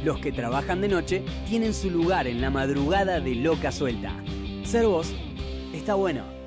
Los que trabajan de noche tienen su lugar en la madrugada de Loca Suelta. Ser vos está bueno.